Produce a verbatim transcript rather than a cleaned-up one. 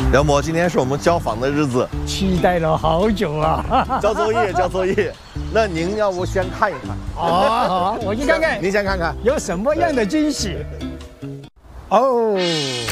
梁博，今天是我们交房的日子， 期待了好久啊！ 交作业，交作业。那您要不先看一看？ 好啊，好啊，我去看看。 您先看看有什么样的惊喜？哦，